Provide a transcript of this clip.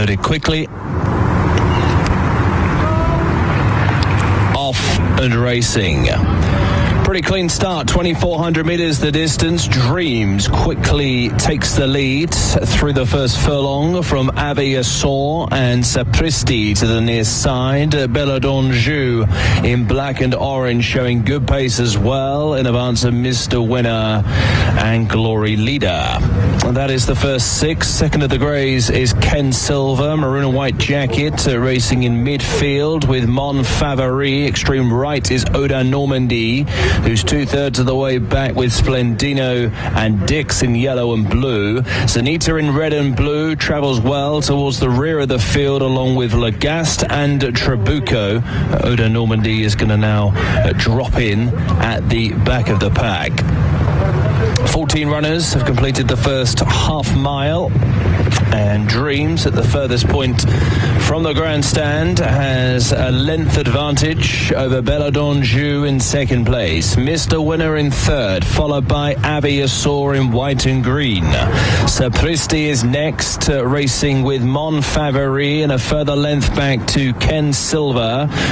loaded quickly. Off and racing. Pretty clean start, 2,400 meters the distance. Dreams quickly takes the lead through the first furlong from Ave Assor and Sapristi to the near side. Bella d'Anjou in black and orange showing good pace as well in advance of Mr. Winner and Glory Leader. And that is the first six. Second of the greys is Ken Silver, maroon and white jacket, racing in midfield with Mon Favori. Extreme right is Oda Normandy, who's 2/3 of the way back with Splendino and Dix in yellow and blue. Zanita in red and blue travels well towards the rear of the field along with Lagaste and Trabuco. Oda Normandy is going to now drop in at the back of the pack. 14 runners have completed the first half mile, and Dreams at the furthest point from the grandstand has a length advantage over Bella d'Anjou in second place. Mr. Winner in third, followed by Ave Assor in white and green. Sapristi is next, racing with Mon Favori, and a further length back to Ken Silver.